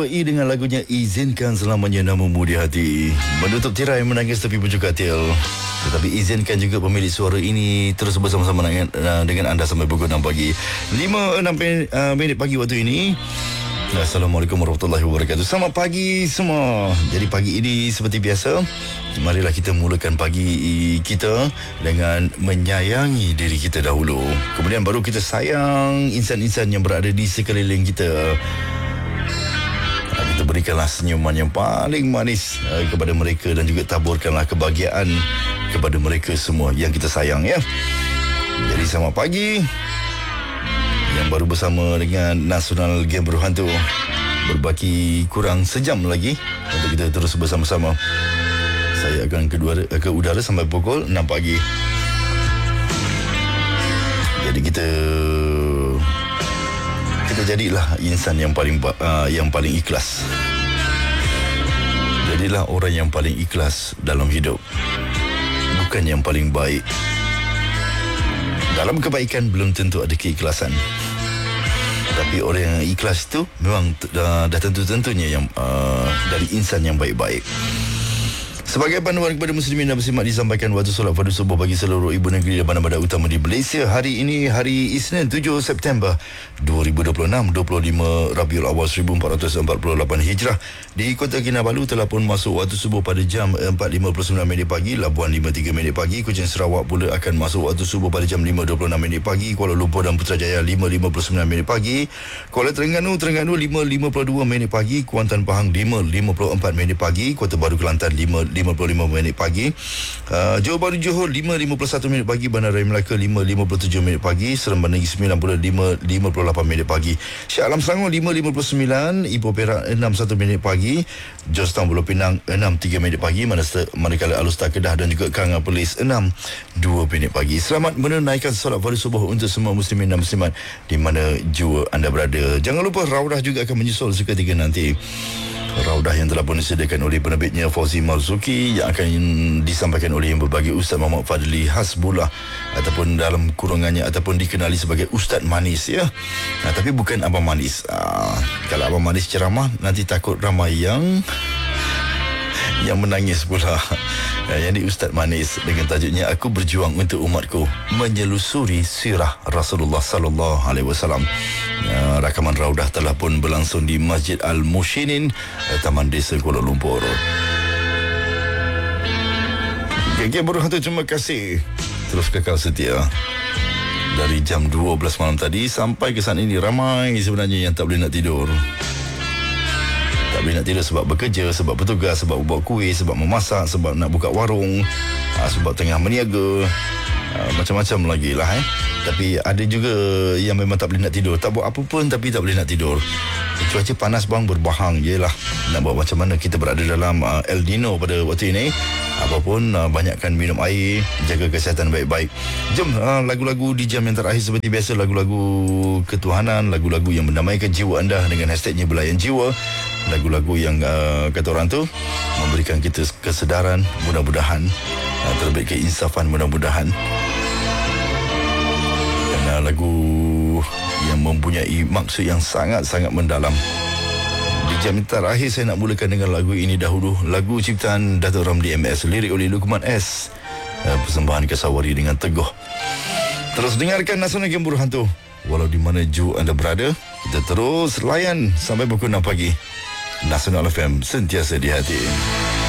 Syar'i dengan lagunya Izinkan Selamanya Namamu di Hati. Menutup tirai menangis tepi pucuk katil. Tetapi izinkan juga pemilik suara ini terus bersama-sama dengan anda sampai pukul 6 pagi. 5-6 minit pagi waktu ini. Assalamualaikum warahmatullahi wabarakatuh. Selamat pagi semua. Jadi pagi ini seperti biasa, marilah kita mulakan pagi kita dengan menyayangi diri kita dahulu. Kemudian baru kita sayang insan-insan yang berada di sekeliling kita. Kita berikanlah senyuman yang paling manis kepada mereka dan juga taburkanlah kebahagiaan kepada mereka semua yang kita sayang, ya. Jadi selamat pagi. Yang baru bersama dengan Nasional Game Berhantu, berbaki kurang sejam lagi untuk kita terus bersama-sama. Saya akan ke udara sampai pukul 6 pagi. Jadi kita jadilah insan yang paling ikhlas. Jadilah orang yang paling ikhlas dalam hidup, bukan yang paling baik. Dalam kebaikan belum tentu ada keikhlasan, tapi orang yang ikhlas itu memang dah tentu-tentunya yang dari insan yang baik-baik. Sebagai panduan kepada muslimin dan muslimat, disampaikan waktu solat fardu subuh bagi seluruh ibu negeri dan bandar-bandar utama di Malaysia. Hari ini hari Isnin 7 September 2026, 25 Rabiul Awal 1448 Hijrah. Di Kota Kinabalu telah pun masuk waktu subuh pada jam 4.59 minit pagi. Labuan 5.3 minit pagi. Kuching Sarawak pula akan masuk waktu subuh pada jam 5.26 minit pagi. Kuala Lumpur dan Putrajaya 5.59 minit pagi. Kuala Terengganu 5.52 minit pagi. Kuantan Pahang 5.54 minit pagi. Kota Baru Kelantan 5.55 minit pagi. Johor Bahru Johor 5.51 minit pagi. Bandar Raya Melaka 5.57 minit pagi. Seremban Negeri Sembilan pula 5.58 minit pagi. Shah Alam Selangor 5.59. Ipoh Perak 6.1 minit pagi. Georgetown Pulau Pinang 6.3 minit pagi. Manakala Alor Setar Kedah dan juga Kanga Perlis 6.2 minit pagi. Selamat menunaikan solat fardu subuh untuk semua muslimin dan muslimat di mana jua anda berada. Jangan lupa raudah juga akan menyusul seketika nanti. Raudah yang telah pun disediakan oleh penerbitnya Fauzi Marzuki, yang akan disampaikan oleh yang berbagai Ustaz Muhammad Fadli Hasbullah, ataupun dalam kurungannya ataupun dikenali sebagai Ustaz Manis, ya. Tapi bukan Abang Manis. Kalau Abang Manis ceramah, nanti takut ramai yang menangis pula. Yang di Ustaz Manis dengan tajuknya Aku Berjuang Untuk Umatku, menyelusuri sirah Rasulullah sallallahu alaihi wasallam. Rakaman raudah telah pun berlangsung di Masjid Al-Mushinin, Taman Desa Kuala Lumpur. Geng Berhantu, terima kasih. Terus kekal setia. Dari jam 12 malam tadi sampai ke saat ini, ramai sebenarnya yang tak boleh nak tidur. Tak boleh nak tidur sebab bekerja, sebab bertugas, sebab buat kuih, sebab memasak, sebab nak buka warung, sebab tengah meniaga, macam-macam lagi lah. Tapi ada juga yang memang tak boleh nak tidur. Tak buat apa pun tapi tak boleh nak tidur. Cuaca panas bang, berbahang je lah. Nak buat macam mana, kita berada dalam El Nino pada waktu ini. Apapun, banyakkan minum air, jaga kesihatan baik-baik. Jom, lagu-lagu di jam yang terakhir seperti biasa, lagu-lagu ketuhanan, lagu-lagu yang mendamaikan jiwa anda dengan hashtagnya Belayan Jiwa. Lagu-lagu yang kata orang tu memberikan kita kesedaran, mudah-mudahan terlebih keinsafan, mudah-mudahan. Dan lagu yang mempunyai maksud yang sangat-sangat mendalam. Di jam terakhir saya nak mulakan dengan lagu ini dahulu. Lagu ciptaan Datuk Ramli MS, lirik oleh Luqman S, persembahan Kasawari dengan Teguh. Terus dengarkan Nasional Game Berhantu. Walau di mana jua anda berada, kita terus layan sampai pukul 6 pagi. Nasional FM, sentiasa di hati.